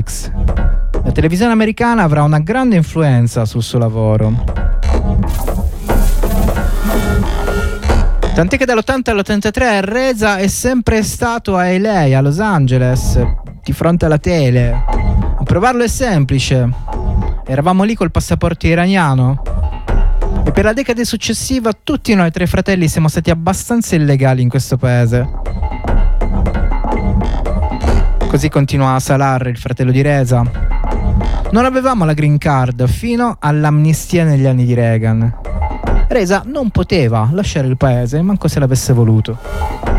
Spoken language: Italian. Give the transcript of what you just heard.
La televisione americana avrà una grande influenza sul suo lavoro. Tant'è che dall'80 all'83 Reza è sempre stato a LA, a Los Angeles, di fronte alla tele. A provarlo è semplice. Eravamo lì col passaporto iraniano. E per la decade successiva tutti noi tre fratelli siamo stati abbastanza illegali in questo paese. Così continua Salar, il fratello di Reza. Non avevamo la green card fino all'amnistia negli anni di Reagan. Reza non poteva lasciare il paese, manco se l'avesse voluto.